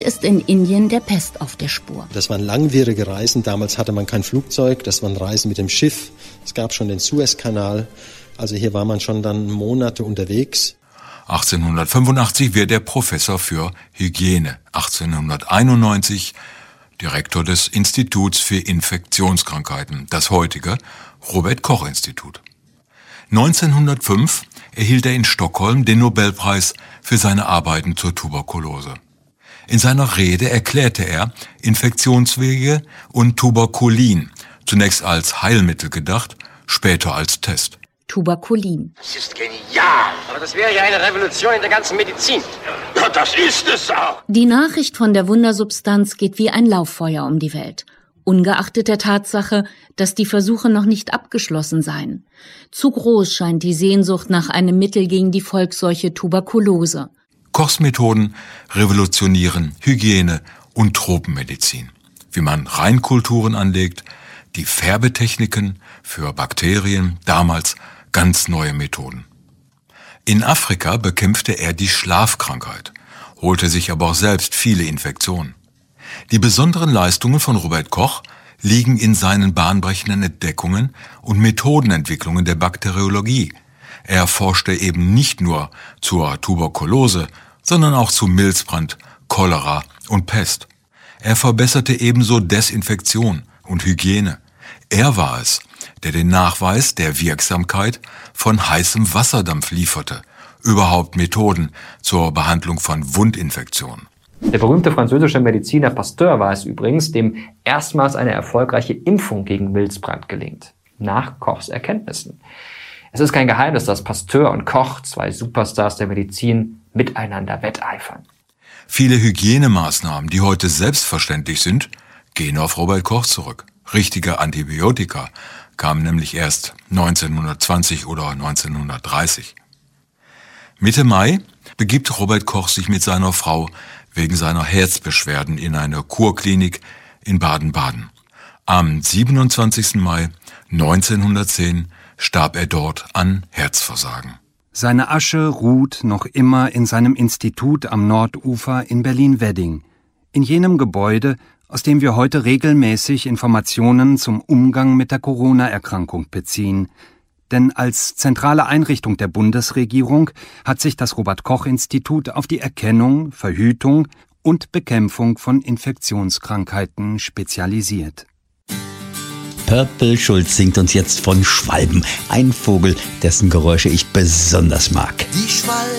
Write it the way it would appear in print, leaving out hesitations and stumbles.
ist in Indien der Pest auf der Spur. Das waren langwierige Reisen. Damals hatte man kein Flugzeug. Das waren Reisen mit dem Schiff. Es gab schon den Suezkanal. Also hier war man schon dann Monate unterwegs. 1885 wird er Professor für Hygiene. 1891 Direktor des Instituts für Infektionskrankheiten, das heutige Robert-Koch-Institut. 1905 erhielt er in Stockholm den Nobelpreis für seine Arbeiten zur Tuberkulose. In seiner Rede erklärte er Infektionswege und Tuberkulin, zunächst als Heilmittel gedacht, später als Test. Tuberkulin. Das ist genial, aber das wäre ja eine Revolution in der ganzen Medizin. Ja, das ist es auch. Die Nachricht von der Wundersubstanz geht wie ein Lauffeuer um die Welt. Ungeachtet der Tatsache, dass die Versuche noch nicht abgeschlossen seien. Zu groß scheint die Sehnsucht nach einem Mittel gegen die Volksseuche Tuberkulose. Kochs Methoden revolutionieren Hygiene und Tropenmedizin. Wie man Reinkulturen anlegt, die Färbetechniken für Bakterien, damals ganz neue Methoden. In Afrika bekämpfte er die Schlafkrankheit, holte sich aber auch selbst viele Infektionen. Die besonderen Leistungen von Robert Koch liegen in seinen bahnbrechenden Entdeckungen und Methodenentwicklungen der Bakteriologie. Er forschte eben nicht nur zur Tuberkulose, sondern auch zu Milzbrand, Cholera und Pest. Er verbesserte ebenso Desinfektion und Hygiene. Er war es, der den Nachweis der Wirksamkeit von heißem Wasserdampf lieferte, überhaupt Methoden zur Behandlung von Wundinfektionen. Der berühmte französische Mediziner Pasteur war es übrigens, dem erstmals eine erfolgreiche Impfung gegen Milzbrand gelingt, nach Kochs Erkenntnissen. Es ist kein Geheimnis, dass Pasteur und Koch, zwei Superstars der Medizin, miteinander wetteifern. Viele Hygienemaßnahmen, die heute selbstverständlich sind, gehen auf Robert Koch zurück. Richtige Antibiotika kamen nämlich erst 1920 oder 1930. Mitte Mai begibt Robert Koch sich mit seiner Frau wegen seiner Herzbeschwerden in eine Kurklinik in Baden-Baden. Am 27. Mai 1910 starb er dort an Herzversagen. Seine Asche ruht noch immer in seinem Institut am Nordufer in Berlin-Wedding, in jenem Gebäude, aus dem wir heute regelmäßig Informationen zum Umgang mit der Corona-Erkrankung beziehen. Denn als zentrale Einrichtung der Bundesregierung hat sich das Robert-Koch-Institut auf die Erkennung, Verhütung und Bekämpfung von Infektionskrankheiten spezialisiert. Purple Schulz singt uns jetzt von Schwalben, ein Vogel, dessen Geräusche ich besonders mag. Die Schwalben